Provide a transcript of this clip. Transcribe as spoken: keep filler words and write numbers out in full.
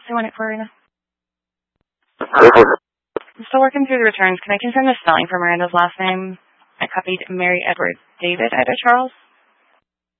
two one eight four Arena. Go for it. I'm still working through the returns. Can I confirm the spelling for Miranda's last name? I copied Mary Edward David Ida Charles.